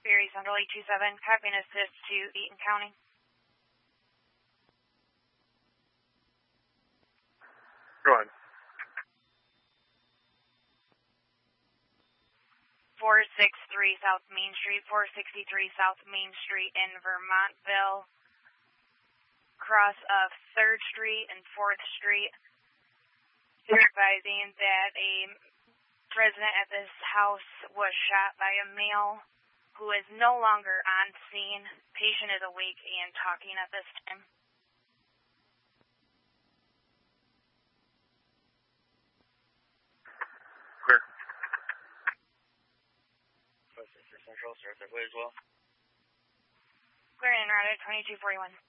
Berry Central 827, copy and assist to Eaton County. Go ahead. 463 South Main Street, 463 South Main Street in Vermontville, cross of 3rd Street and 4th Street. They're advising that a resident at this house was shot by a male who is no longer on scene. Patient is awake and talking at this time. Clear. Central, start that way as well. Clear and routed 2241.